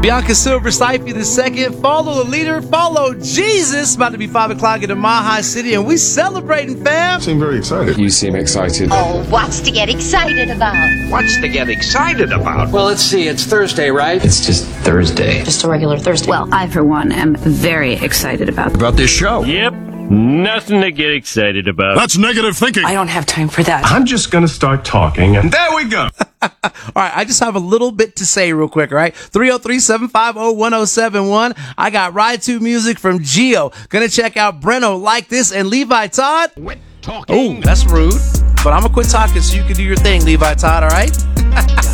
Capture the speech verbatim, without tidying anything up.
Bianca Silver Syfy the second. Follow the leader. Follow Jesus. About to be five o'clock in the Mile High City, and we celebrating, fam. You seem very excited. You seem excited. Oh, what's to get excited about? What's to get excited about? Well, let's see. It's Thursday, right? It's just Thursday. Just a regular Thursday. Well, I, for one, am very excited about About this show. Yep. Nothing to get excited about. That's negative thinking. I don't have time for that. I'm just going to start talking, and there we go. All right, I just have a little bit to say real quick, all right? three oh three, seven five oh, one oh seven one. I got Ride to music from Gio. Gonna check out Breno Like This and Levi Todd. Quit talking. Oh, that's rude. But I'm gonna quit talking so you can do your thing, Levi Todd, all right?